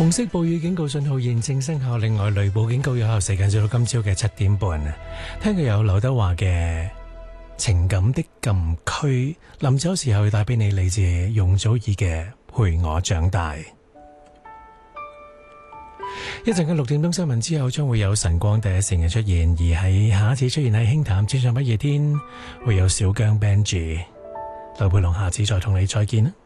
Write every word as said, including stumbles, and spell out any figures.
紅色暴雨警告信號現正生效，另外雷暴警告有效時間至到今朝嘅七點半啊！聽佢有劉德華嘅情感的禁區，臨走時候帶俾你嚟自容祖兒嘅陪我長大。一陣嘅六點鐘新聞之後，將會有晨光第一時間出現，而喺下一次出現喺輕談天上不夜天，會有小姜 Benji、劉佩龍，下次再同你再見啦。